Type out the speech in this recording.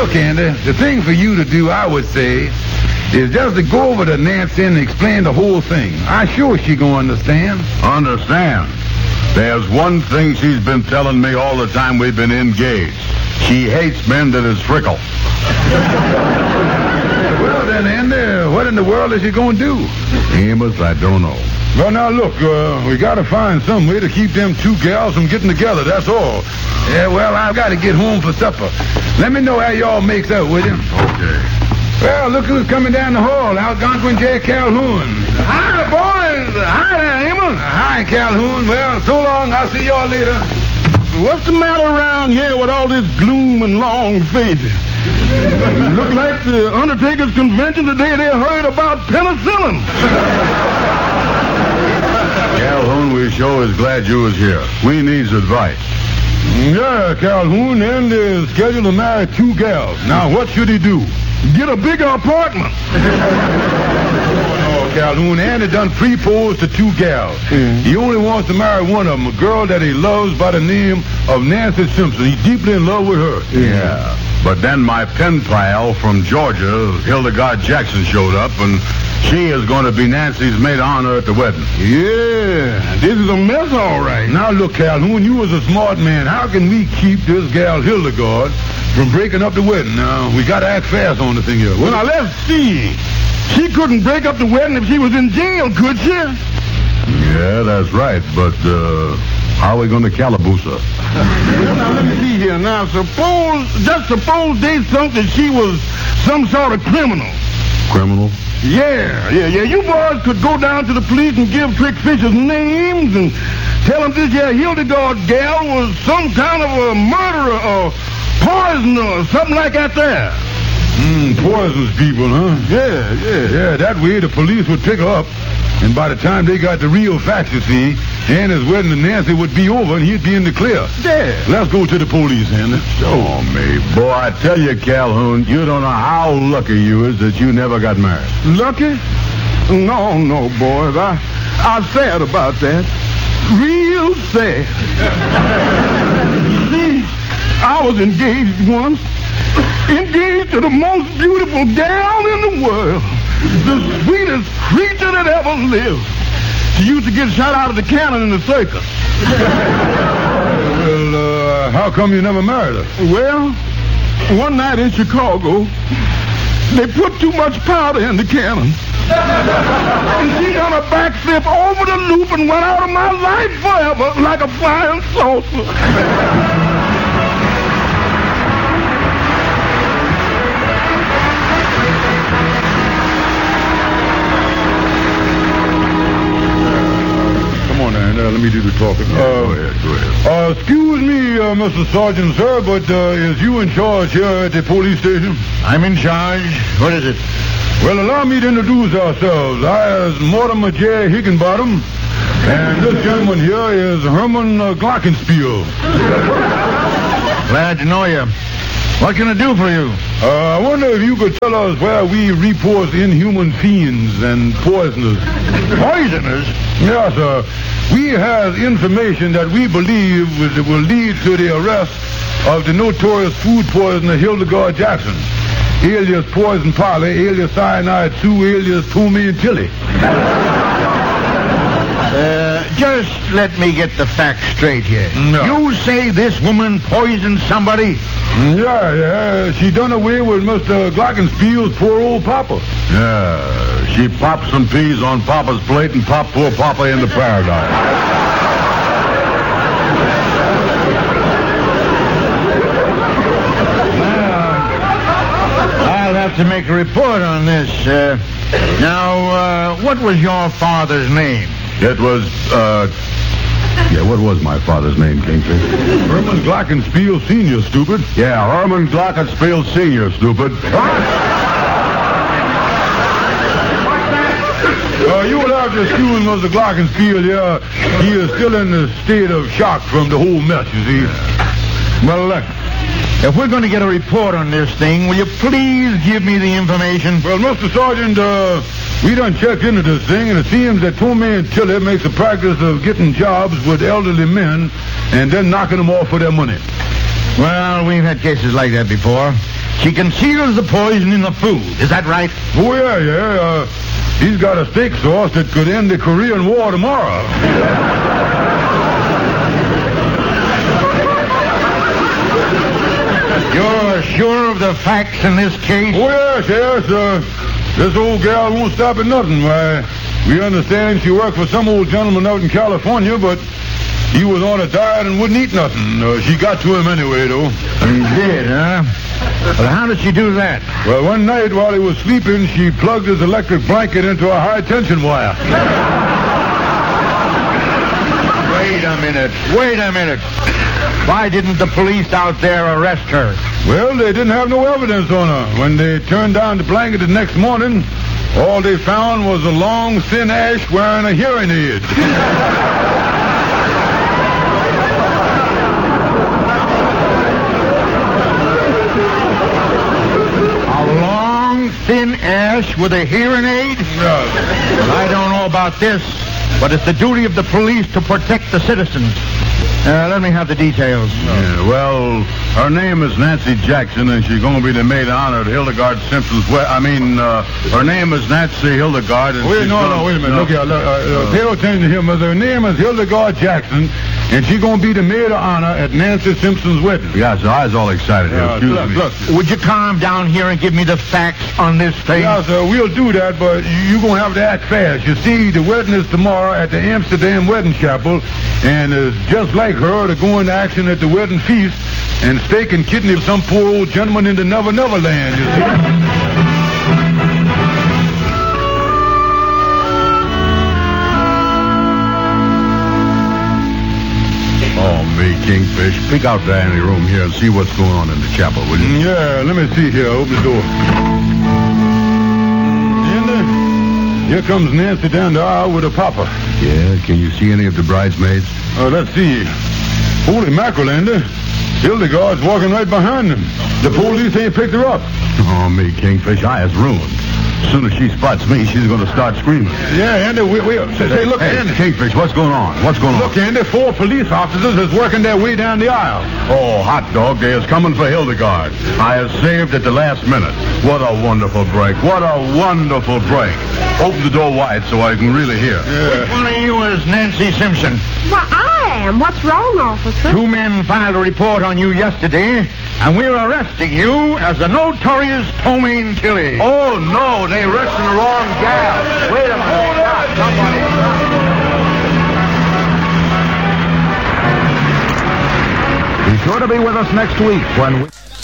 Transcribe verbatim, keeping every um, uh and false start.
look, Andy, the thing for you to do, I would say, is just to go over to Nancy and explain the whole thing. I'm sure she gonna understand. Understand? There's one thing she's been telling me all the time we've been engaged. She hates men that is frickle. Well, then, Andy, what in the world is she gonna do? Amos, I don't know. Well, now, look, uh, we gotta find some way to keep them two gals from getting together, that's all. Yeah, well, I've got to get home for supper. Let me know how y'all makes out with him. Okay. Well, look who's coming down the hall, Algonquin J. Calhoun. Hi, boys. Hi there, Amos. Hi, Calhoun. Well, so long. I'll see y'all later. What's the matter around here with all this gloom and long faces? Look like the Undertaker's convention today. They heard about penicillin. Calhoun, we sure is glad you was here. We needs advice. Yeah, Calhoun, and is scheduled to marry two gals. Now, what should he do? Get a bigger apartment. Oh, Calhoun, Andy done proposed to two gals. Mm. He only wants to marry one of them, a girl that he loves by the name of Nancy Simpson. He's deeply in love with her. Yeah. But then my pen pal from Georgia, Hildegard Jackson, showed up, and she is going to be Nancy's maid of honor at the wedding. Yeah, this is a mess, all right. Now, look, Calhoun, you was a smart man. How can we keep this gal Hildegard from breaking up the wedding? Now, we got to act fast on the thing here. Well, now, let's see. She couldn't break up the wedding if she was in jail, could she? Yeah, that's right, but, uh... how are we going to calaboose her? Well, now, let me see here. Now, suppose, just suppose they thought that she was some sort of criminal. Criminal? Yeah, yeah, yeah. You boys could go down to the police and give Trick Fisher's names and tell them this here Hildegard gal was some kind of a murderer or poisoner or something like that there. Hmm, poisons people, huh? Yeah, yeah. Yeah, that way the police would pick her up. And by the time they got the real facts, you see, Anna's wedding to Nancy would be over and he'd be in the clear. Yeah. Let's go to the police, Anna. Oh, me. Boy, I tell you, Calhoun, you don't know how lucky you is that you never got married. Lucky? No, no, boys. I, I'm sad about that. Real sad. See, I was engaged once. Engaged to the most beautiful gal in the world. The sweetest creature that ever lived. She used to get shot out of the cannon in the circus. Well, uh, how come you never married her? Well, one night in Chicago, they put too much powder in the cannon. And she done a backflip over the loop and went out of my life forever like a flying saucer. Uh, let me do the talking. Uh, go ahead, go ahead. Uh, excuse me, uh, Mister Sergeant, sir, but uh, is you in charge here at the police station? I'm in charge. What is it? Well, allow me to introduce ourselves. I is Mortimer J. Higginbottom, and this gentleman here is Herman uh, Glockenspiel. Glad to know you. What can I do for you? Uh, I wonder if you could tell us where we report inhuman fiends and poisoners. Poisoners? Yes, sir. We have information that we believe will, will lead to the arrest of the notorious food poisoner Hildegard Jackson, alias Poison Polly, alias Cyanide Sue, alias Toomey and Tilly. Uh, just let me get the facts straight here. No. You say this woman poisoned somebody? Yeah, yeah. She done away with Mister Glockenspiel's poor old papa. Yeah, she popped some peas on Papa's plate and popped poor Papa into paradise. I'll have to make a report on this. Uh, now, uh, what was your father's name? It was, uh... Yeah, what was my father's name, Kingfish? Herman Glockenspiel Senior, stupid. Yeah, Herman Glockenspiel Senior, stupid. Uh, you will have to excuse Mister Glockenspiel, yeah. He is still in a state of shock from the whole mess, you see. Well, look, if we're going to get a report on this thing, will you please give me the information? Well, Mister Sergeant, uh, we done checked into this thing, and it seems that Toomey and Tilly makes a practice of getting jobs with elderly men and then knocking them off for their money. Well, we've had cases like that before. She conceals the poison in the food. Is that right? Oh, yeah, yeah. Uh, he's got a steak sauce that could end the Korean War tomorrow. You're sure of the facts in this case? Oh, yes, yes. Uh, this old gal won't stop at nothing. Why, we understand she worked for some old gentleman out in California, but he was on a diet and wouldn't eat nothing. Uh, she got to him anyway, though. He did, huh? Well, how did she do that? Well, one night while he was sleeping, she plugged his electric blanket into a high-tension wire. Wait a minute. Wait a minute. Why didn't the police out there arrest her? Well, they didn't have no evidence on her. When they turned down the blanket the next morning, all they found was a long, thin ash wearing a hearing aid. A long, thin ash with a hearing aid? No. Well, I don't know about this, but it's the duty of the police to protect the citizens. Uh, let me have the details. Yeah, well, her name is Nancy Jackson, and she's going to be the maid of honor at Hildegard Simpson's wedding. I mean, uh, her name is Nancy Hildegard. And Wait, she's no, gonna, no, wait a minute. No. Look here. Look, uh, uh, pay attention to him. Her name is Hildegard Jackson, and she's going to be the maid of honor at Nancy Simpson's wedding. Yeah, so I was all excited here. Uh, Excuse look, me. look. Would you come down here and give me the facts on this thing? Yeah, sir, we'll do that, but you're going to have to act fast. You see, the wedding is tomorrow at the Amsterdam Wedding Chapel, and it's just like her to go into action at the wedding feast and stake and kidney some poor old gentleman in the Never Never Land, you see. Oh, me, Kingfish. Peek out the ante room here and see what's going on in the chapel, will you? Yeah, let me see here. Open the door. And uh, here comes Nancy down the aisle with her papa. Yeah, can you see any of the bridesmaids? Uh, let's see. Holy mackerel, Andy. Hildegard's walking right behind them. The police ain't picked her up. Oh, me, Kingfish, I is ruined. As soon as she spots me, she's going to start screaming. Yeah, Andy, we, we, say, say, look, Hey, Andy. Kingfish, what's going on? What's going Look, on? Andy, four police officers is working their way down the aisle. Oh, hot dog, they is coming for Hildegard. I is saved at the last minute. What a wonderful break. What a wonderful break. Open the door wide so I can really hear. Which one of you is Nancy Simpson? Why, I am. What's wrong, officer? Two men filed a report on you yesterday, and we're arresting you as the notorious Tomaine Tilly. Oh, no, they arresting the wrong gal. Wait a minute. Somebody. Be sure to be with us next week when we...